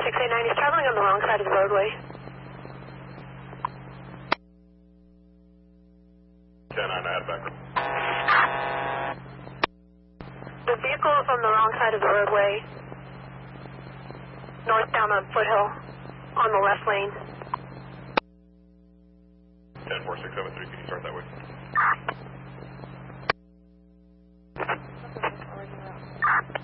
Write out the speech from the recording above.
689, he's traveling on the wrong side of the roadway. 10 on that back. The vehicle is on the wrong side of the roadway. Northbound on Foothill, on the left lane. 10-4-6-7-3, can you start that way?